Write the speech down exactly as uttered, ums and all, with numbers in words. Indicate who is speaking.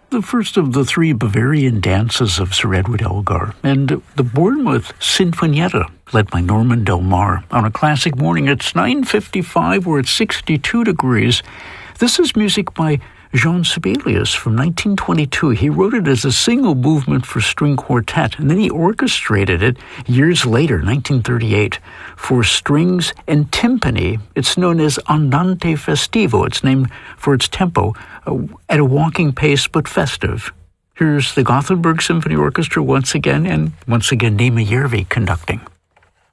Speaker 1: the first of the three Bavarian dances of Sir Edward Elgar, and the Bournemouth Sinfonietta, led by Norman Del Mar. On a classic morning, it's nine fifty-five, we're at sixty-two degrees. This is music by Jean Sibelius from nineteen twenty-two. He wrote it as a single movement for string quartet, and then he orchestrated it years later, nineteen thirty-eight, for strings and timpani. It's known as Andante Festivo. It's named for its tempo, uh, at a walking pace but festive. Here's the Gothenburg Symphony Orchestra once again, and once again Nima Järvi conducting.